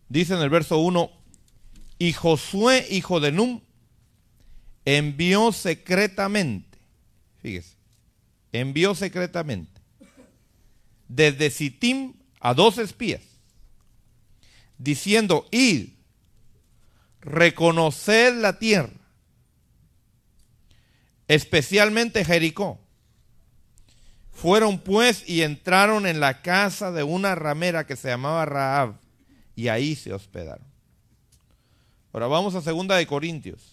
Dice en el verso 1, y Josué, hijo de Nun, envió secretamente, fíjese, envió secretamente desde Sittim a 2 espías, diciendo, id, reconoced la tierra, especialmente Jericó. Fueron pues y entraron en la casa de una ramera que se llamaba Rahab, y ahí se hospedaron. Ahora vamos a 2 de Corintios.